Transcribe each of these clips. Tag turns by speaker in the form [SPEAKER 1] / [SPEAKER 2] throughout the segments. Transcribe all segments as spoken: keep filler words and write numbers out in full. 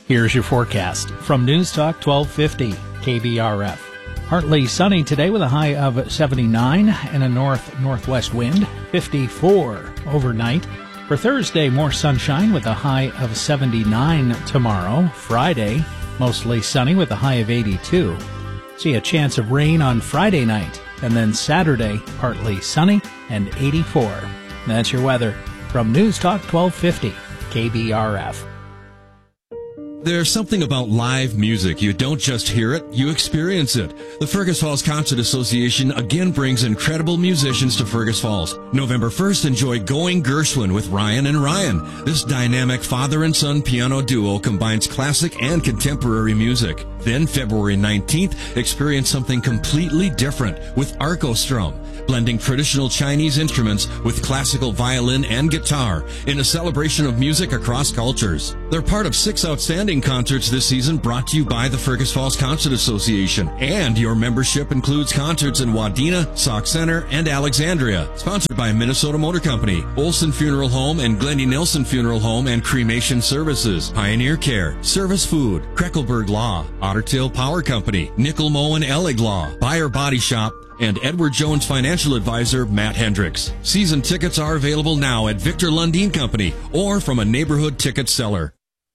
[SPEAKER 1] Here's your forecast from News Talk twelve fifty K B R F. Partly sunny today with a high of seventy-nine and a north-northwest wind, fifty-four overnight. For Thursday, more sunshine with a high of seventy-nine tomorrow. Friday, mostly sunny with a high of eighty-two. See a chance of rain on Friday night. And then Saturday, partly sunny and eighty-four. That's your weather from News Talk twelve fifty K B R F.
[SPEAKER 2] There's something about live music. You don't just hear it, you experience it. The Fergus Falls Concert Association again brings incredible musicians to Fergus Falls. November first, enjoy Going Gershwin with Ryan and Ryan. This dynamic father and son piano duo combines classic and contemporary music. Then February nineteenth, experience something completely different with Arcostrum, blending traditional Chinese instruments with classical violin and guitar in a celebration of music across cultures. They're part of six outstanding concerts this season brought to you by the Fergus Falls Concert Association. And your membership includes concerts in Wadena, Sauk Center, and Alexandria. Sponsored by Minnesota Motor Company, Olson Funeral Home and Glendy Nilsson Funeral Home and Cremation Services, Pioneer Care, Service Food, Kreckelberg Law, Otter Tail Power Company, Nickel Moe and Ellig Law, Buyer Body Shop, and Edward Jones financial advisor Matt Hendricks. Season tickets are available now at Victor Lundeen Company or from a neighborhood ticket seller.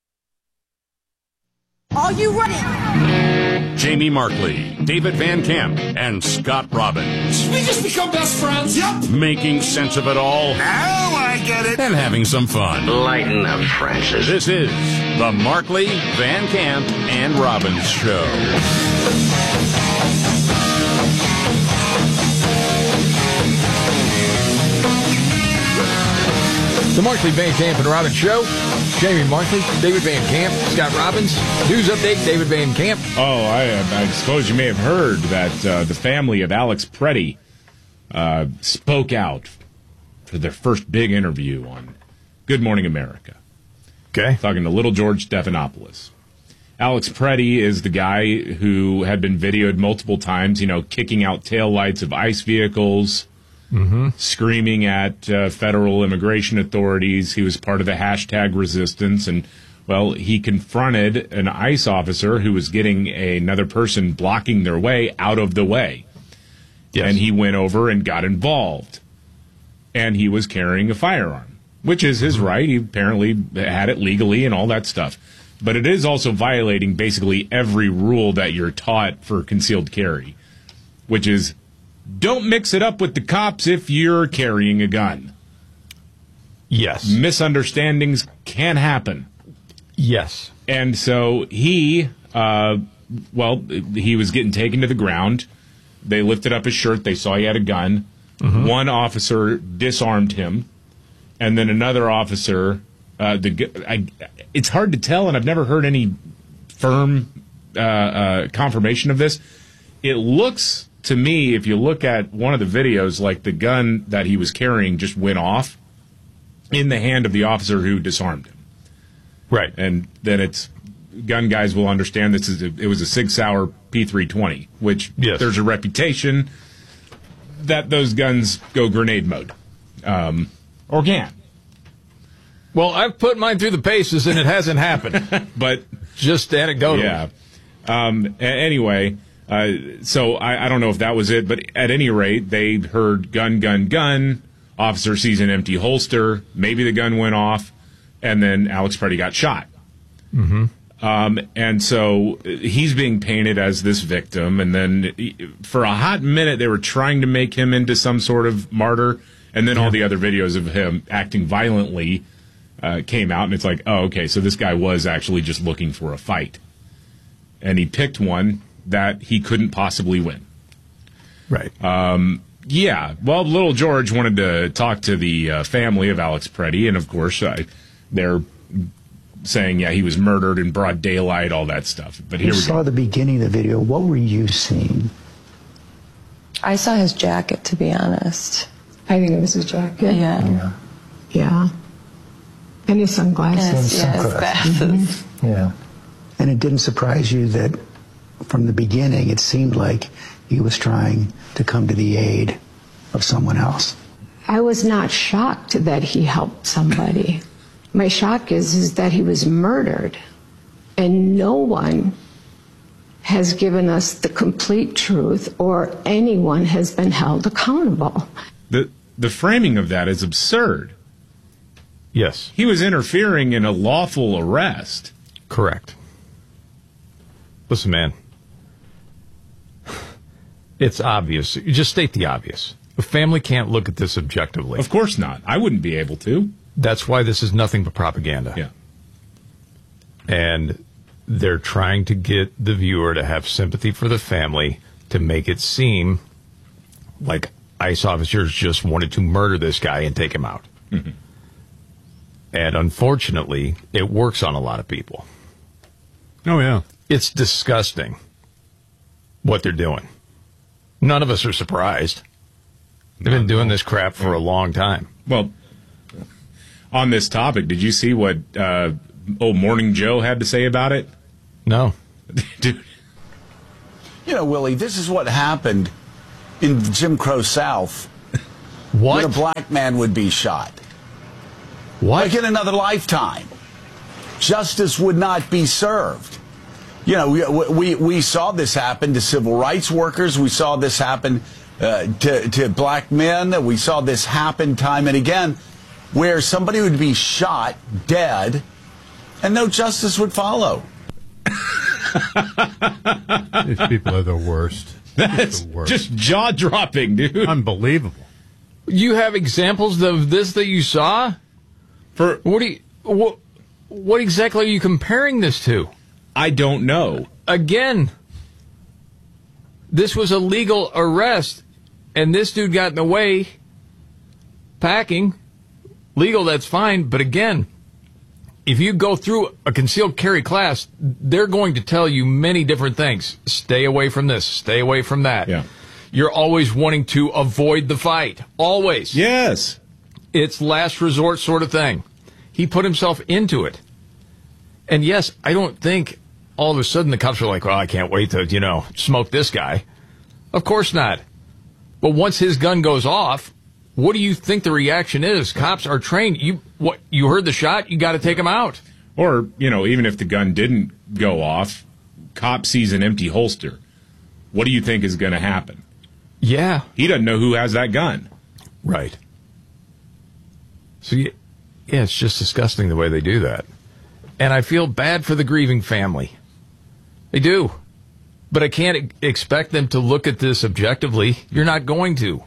[SPEAKER 3] Are you ready?
[SPEAKER 4] Jamie Markley, David Van Camp, and Scott Robbins.
[SPEAKER 5] We just become best friends. Yep.
[SPEAKER 4] Making sense of it all.
[SPEAKER 5] Now I get it.
[SPEAKER 4] And having some fun.
[SPEAKER 6] Lighten up, Francis.
[SPEAKER 4] This is the Markley, Van Camp, and Robbins Show.
[SPEAKER 7] The Markley, Van Camp, and Robbins Show. Jamie Markley, David Van Camp, Scott Robbins. News update, David Van Camp.
[SPEAKER 8] Oh, I, I suppose you may have heard that uh, the family of Alex Preddy uh, spoke out for their first big interview on Good Morning America.
[SPEAKER 7] Okay.
[SPEAKER 8] Talking to little George Stephanopoulos. Alex Preddy is the guy who had been videoed multiple times, you know, kicking out taillights of ICE vehicles, mm-hmm. screaming at uh, federal immigration authorities. He was part of the hashtag resistance. And, well, he confronted an ICE officer who was getting a, another person blocking their way out of the way. Yes. And he went over and got involved. And he was carrying a firearm, which is his right. He apparently had it legally and all that stuff. But it is also violating basically every rule that you're taught for concealed carry, which is don't mix it up with the cops if you're carrying a gun.
[SPEAKER 7] Yes.
[SPEAKER 8] Misunderstandings can happen.
[SPEAKER 7] Yes.
[SPEAKER 8] And so he, uh, well, he was getting taken to the ground. They lifted up his shirt. They saw he had a gun. Mm-hmm. One officer disarmed him. And then another officer, uh, the I, it's hard to tell, and I've never heard any firm uh, uh, confirmation of this. It looks to me, if you look at one of the videos, like the gun that he was carrying just went off in the hand of the officer who disarmed him.
[SPEAKER 7] Right.
[SPEAKER 8] And then it's, gun guys will understand this is a, it was a Sig Sauer P three twenty, which yes. there's a reputation that those guns go grenade mode. Um, or can.
[SPEAKER 7] Well, I've put mine through the paces, and it hasn't happened.
[SPEAKER 8] But
[SPEAKER 7] just anecdotally.
[SPEAKER 8] Yeah. Um, a- anyway, uh, so I, I don't know if that was it, but at any rate, they heard gun, gun, gun. Officer sees an empty holster. Maybe the gun went off, and then Alex Preddy got shot.
[SPEAKER 7] Mm-hmm.
[SPEAKER 8] Um, and so he's being painted as this victim, and then for a hot minute, they were trying to make him into some sort of martyr, and then yeah. all the other videos of him acting violently Uh, came out, and it's like, oh, okay, so this guy was actually just looking for a fight. And he picked one that he couldn't possibly win.
[SPEAKER 7] Right.
[SPEAKER 8] Um, yeah, well, little George wanted to talk to the uh, family of Alex Preddy, and of course, uh, they're saying, yeah, he was murdered in broad daylight, all that stuff. But here
[SPEAKER 9] you
[SPEAKER 8] we
[SPEAKER 9] saw
[SPEAKER 8] go.
[SPEAKER 9] the beginning of the video. What were you seeing?
[SPEAKER 10] I saw his jacket, to be honest.
[SPEAKER 11] I think it was his jacket.
[SPEAKER 10] Yeah.
[SPEAKER 9] Yeah.
[SPEAKER 11] Yeah. And his sunglasses.
[SPEAKER 10] Yes, yeah, his glasses.
[SPEAKER 9] Mm-hmm. Yeah. And it didn't surprise you that from the beginning it seemed like he was trying to come to the aid of someone else.
[SPEAKER 11] I was not shocked that he helped somebody. My shock is, is that he was murdered. And no one has given us the complete truth, or anyone has been held accountable.
[SPEAKER 8] The the framing of that is absurd.
[SPEAKER 6] Yes.
[SPEAKER 8] He was interfering in a lawful arrest.
[SPEAKER 6] Correct. Listen, man. It's obvious. You just state the obvious. A family can't look at this objectively.
[SPEAKER 8] Of course not. I wouldn't be able to.
[SPEAKER 6] That's why this is nothing but propaganda.
[SPEAKER 8] Yeah.
[SPEAKER 6] And they're trying to get the viewer to have sympathy for the family, to make it seem like ICE officers just wanted to murder this guy and take him out. Mm-hmm. And unfortunately, it works on a lot of people.
[SPEAKER 12] Oh, yeah.
[SPEAKER 6] It's disgusting what they're doing. None of us are surprised. They've been doing this crap for a long time.
[SPEAKER 8] Well, on this topic, did you see what uh, old Morning Joe had to say about it?
[SPEAKER 6] No.
[SPEAKER 8] Dude.
[SPEAKER 13] You know, Willie, this is what happened in the Jim Crow South.
[SPEAKER 6] What?
[SPEAKER 13] When a black man would be shot.
[SPEAKER 6] What?
[SPEAKER 13] Like in another lifetime. Justice would not be served. You know, we, we, we saw this happen to civil rights workers. We saw this happen uh, to, to black men. We saw this happen time and again, where somebody would be shot dead and no justice would follow.
[SPEAKER 12] These people are the worst.
[SPEAKER 8] That's
[SPEAKER 12] the worst.
[SPEAKER 8] Just jaw-dropping, dude.
[SPEAKER 12] Unbelievable.
[SPEAKER 6] You have examples of this that you saw?
[SPEAKER 8] For
[SPEAKER 6] what do you what, what exactly are you comparing this to?
[SPEAKER 8] I don't know.
[SPEAKER 6] Again, this was a legal arrest, and this dude got in the way, packing. Legal, that's fine, but again, if you go through a concealed carry class, they're going to tell you many different things. Stay away from this, stay away from that.
[SPEAKER 8] Yeah.
[SPEAKER 6] You're always wanting to avoid the fight. Always.
[SPEAKER 8] Yes.
[SPEAKER 6] It's last resort sort of thing. He put himself into it. And yes, I don't think all of a sudden the cops are like, well, I can't wait to, you know, smoke this guy. Of course not. But once his gun goes off, what do you think the reaction is? Cops are trained. You what? You heard the shot, you got to take him out.
[SPEAKER 8] Or, you know, even if the gun didn't go off, cop sees an empty holster. What do you think is going to happen?
[SPEAKER 6] Yeah.
[SPEAKER 8] He doesn't know who has that gun.
[SPEAKER 6] Right. So, yeah, it's just disgusting the way they do that. And I feel bad for the grieving family. They do. But I can't expect them to look at this objectively. You're not going to.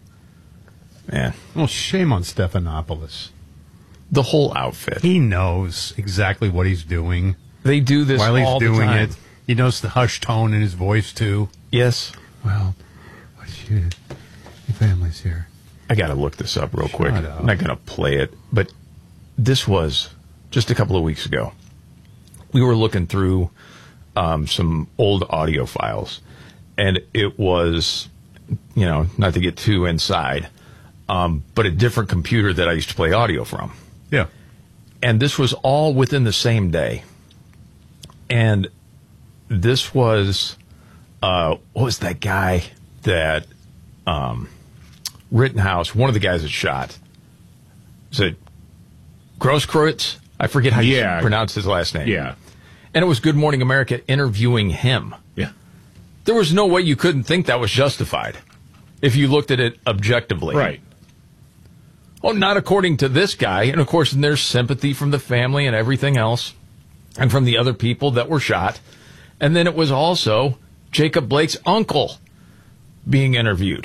[SPEAKER 6] Man.
[SPEAKER 12] Well, shame on Stephanopoulos.
[SPEAKER 6] The whole outfit.
[SPEAKER 12] He knows exactly what he's doing.
[SPEAKER 6] They do this
[SPEAKER 12] while he's
[SPEAKER 6] all
[SPEAKER 12] doing
[SPEAKER 6] the time.
[SPEAKER 12] it. He knows the hushed tone in his voice, too.
[SPEAKER 6] Yes.
[SPEAKER 12] Well, what's your, your family's here.
[SPEAKER 6] I got to look this up real
[SPEAKER 12] Shut
[SPEAKER 6] quick.
[SPEAKER 12] up.
[SPEAKER 6] I'm not going to play it, but this was just a couple of weeks ago. We were looking through um, some old audio files, and it was, you know, not to get too inside, um, but a different computer that I used to play audio from.
[SPEAKER 12] Yeah.
[SPEAKER 6] And this was all within the same day. And this was, uh, what was that guy that, um, Rittenhouse, one of the guys that shot, is it Grosskreutz? I forget how
[SPEAKER 8] yeah.
[SPEAKER 6] you pronounce his last name.
[SPEAKER 8] Yeah.
[SPEAKER 6] And it was Good Morning America interviewing him.
[SPEAKER 8] Yeah.
[SPEAKER 6] There was no way you couldn't think that was justified if you looked at it objectively.
[SPEAKER 8] Right.
[SPEAKER 6] Oh, not according to this guy. And, of course, there's sympathy from the family and everything else and from the other people that were shot. And then it was also Jacob Blake's uncle being interviewed.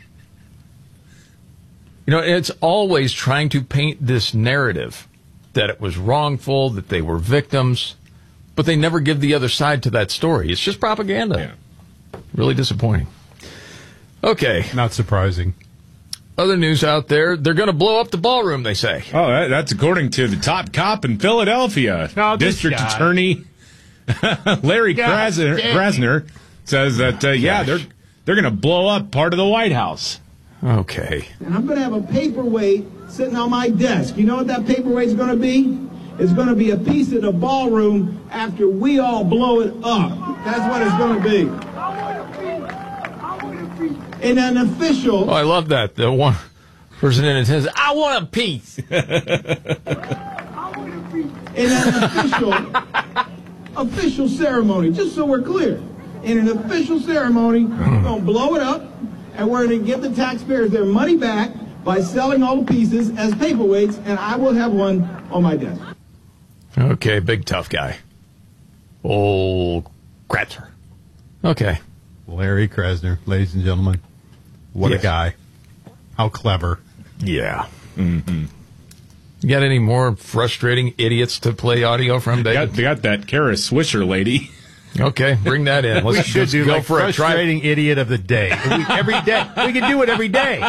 [SPEAKER 6] You know, it's always trying to paint this narrative that it was wrongful, that they were victims, but they never give the other side to that story. It's just propaganda.
[SPEAKER 8] Yeah.
[SPEAKER 6] Really disappointing. Okay.
[SPEAKER 12] Not surprising.
[SPEAKER 6] Other news out there, they're going to blow up the ballroom, they say.
[SPEAKER 8] Oh, that, that's according to the top cop in Philadelphia.
[SPEAKER 12] Oh,
[SPEAKER 8] District
[SPEAKER 12] guy.
[SPEAKER 8] Attorney Larry
[SPEAKER 12] God
[SPEAKER 8] Krasner,
[SPEAKER 12] dang.
[SPEAKER 8] Krasner says that, uh, yeah,
[SPEAKER 6] Gosh.
[SPEAKER 8] they're they're going to blow up part of the White House.
[SPEAKER 6] Okay.
[SPEAKER 14] And I'm going to have a paperweight sitting on my desk. You know what that paperweight's going to be? It's going to be a piece of the ballroom after we all blow it up. That's what it's going to be. And an official...
[SPEAKER 6] Oh, I love that. The one person in it says, I want a piece.
[SPEAKER 14] And an official official ceremony, just so we're clear. In an official ceremony, we're going to blow it up, and we're going to give the taxpayers their money back by selling all the pieces as paperweights, and I will have one on my desk.
[SPEAKER 6] Okay, big tough guy. Old Kratzer. Okay.
[SPEAKER 12] Larry Krasner, ladies and gentlemen. What
[SPEAKER 6] Yes.
[SPEAKER 12] a guy. How clever.
[SPEAKER 6] Yeah. Mm-hmm. You got any more frustrating idiots to play audio from,
[SPEAKER 8] They
[SPEAKER 6] David?
[SPEAKER 8] got, they got that Kara Swisher lady.
[SPEAKER 6] Okay, bring that in. Let's,
[SPEAKER 12] we should
[SPEAKER 6] let's
[SPEAKER 12] do
[SPEAKER 6] go
[SPEAKER 12] like
[SPEAKER 6] for a try.
[SPEAKER 12] frustrating idiot of the day. We, every day. We can do it every day.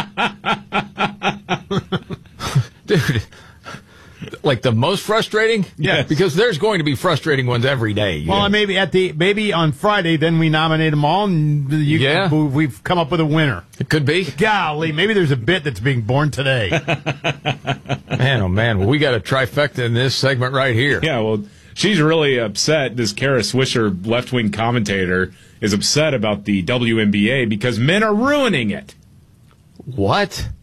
[SPEAKER 6] Dude, like the most frustrating?
[SPEAKER 12] Yes.
[SPEAKER 6] Because there's going to be frustrating ones every day.
[SPEAKER 12] Well,
[SPEAKER 6] Yeah.
[SPEAKER 12] maybe at the maybe on Friday, then we nominate them all, and you,
[SPEAKER 6] Yeah.
[SPEAKER 12] we've come up with a winner.
[SPEAKER 6] It could be.
[SPEAKER 12] Golly, maybe there's a bit that's being born today.
[SPEAKER 6] Man, oh man. Well, we got a trifecta in this segment right here.
[SPEAKER 8] Yeah, well, she's really upset. This Kara Swisher left-wing commentator is upset about the W N B A because men are ruining it.
[SPEAKER 6] What?